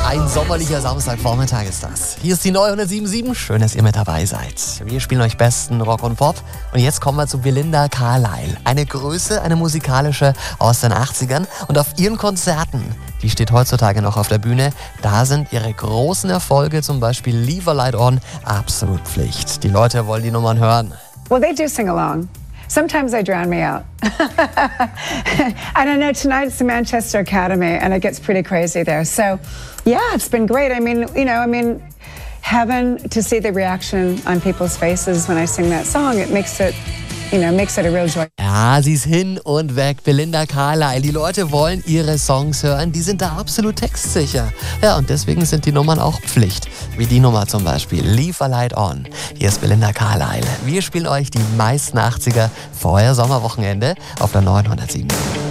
Ein sommerlicher Samstagvormittag ist das. Hier ist die neue 107.7. Schön, dass ihr mit dabei seid. Wir spielen euch besten Rock und Pop. Und jetzt kommen wir zu Belinda Carlisle. Eine Größe, eine musikalische aus den 80ern. Und auf ihren Konzerten, die steht heutzutage noch auf der Bühne, da sind ihre großen Erfolge, zum Beispiel Leave a Light On, absolut Pflicht. Die Leute wollen die Nummern hören. Well, they do sing along. Sometimes they drown me out. And I know tonight's the Manchester Academy, and it gets pretty crazy there. So, yeah, it's been great. I mean, having to see the reaction on people's faces when I sing that song, it makes it a real joy. Ja, sie ist hin und weg. Belinda Carlisle. Die Leute wollen ihre Songs hören. Die sind da absolut textsicher. Ja, und deswegen sind die Nummern auch Pflicht. Wie die Nummer zum Beispiel. Leave a Light On. Hier ist Belinda Carlisle. Wir spielen euch die meisten 80er vor euer Sommerwochenende auf der 907.